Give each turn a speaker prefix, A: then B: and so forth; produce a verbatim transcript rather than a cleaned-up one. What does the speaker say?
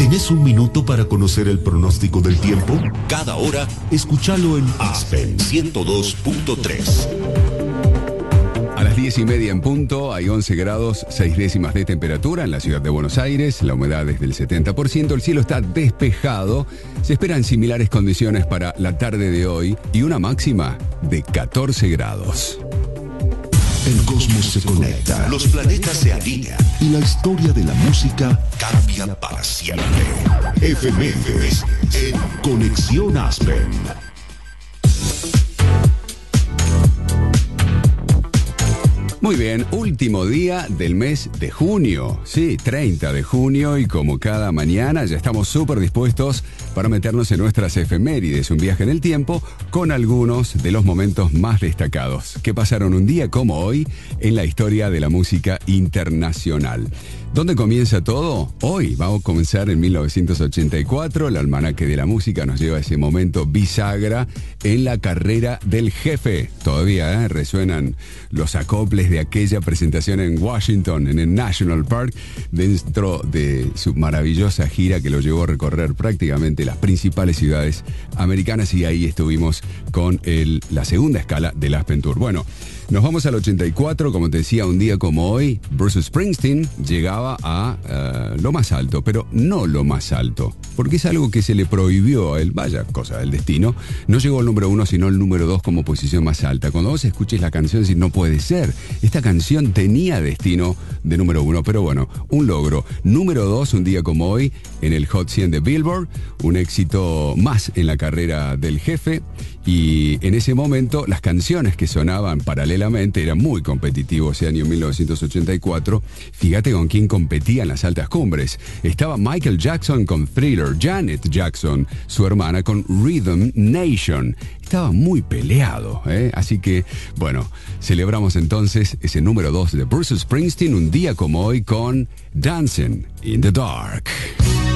A: ¿Tenés un minuto para conocer el pronóstico del tiempo? Cada hora, escúchalo en Aspen ciento dos punto tres.
B: A las diez y media en punto, hay once grados, seis décimas de temperatura en la ciudad de Buenos Aires. La humedad es del setenta por ciento, el cielo está despejado. Se esperan similares condiciones para la tarde de hoy y una máxima de catorce grados.
A: El cosmos se conecta, los planetas se alinean y la historia de la música cambia para siempre. Efemérides en Conexión Aspen.
B: Muy bien, último día del mes de junio, sí, treinta de junio, y como cada mañana ya estamos súper dispuestos para meternos en nuestras efemérides, un viaje en el tiempo con algunos de los momentos más destacados que pasaron un día como hoy en la historia de la música internacional. ¿Dónde comienza todo? Hoy vamos a comenzar en mil novecientos ochenta y cuatro. El almanaque de la música nos lleva a ese momento bisagra en la carrera del jefe. Todavía ¿eh? resuenan los acoples de aquella presentación en Washington, en el National Park, dentro de su maravillosa gira que lo llevó a recorrer prácticamente las principales ciudades americanas, y ahí estuvimos con el, la segunda escala del Aspen Tour. Bueno, nos vamos al ochenta y cuatro, como te decía, un día como hoy, Bruce Springsteen llegaba a uh, lo más alto, pero no lo más alto, porque es algo que se le prohibió a él, vaya cosa del destino. No llegó al número uno, sino al número dos como posición más alta. Cuando vos escuches la canción, decís, no puede ser, esta canción tenía destino de número uno, pero bueno, un logro. Número dos, un día como hoy, en el Hot cien de Billboard, un éxito más en la carrera del jefe. Y en ese momento las canciones que sonaban paralelamente eran muy competitivos. Ese año mil novecientos ochenta y cuatro, fíjate con quién competía en las altas cumbres. Estaba Michael Jackson con Thriller, Janet Jackson, su hermana, con Rhythm Nation. Estaba muy peleado, ¿eh? Así que, bueno, celebramos entonces ese número dos de Bruce Springsteen un día como hoy con Dancing in the Dark.